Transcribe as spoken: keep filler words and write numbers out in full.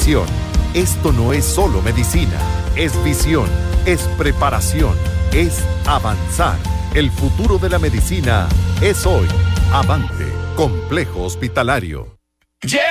visión. Esto no es solo medicina, es visión, es preparación, es avanzar. El futuro de la medicina es hoy. Avante, Complejo Hospitalario. Lleva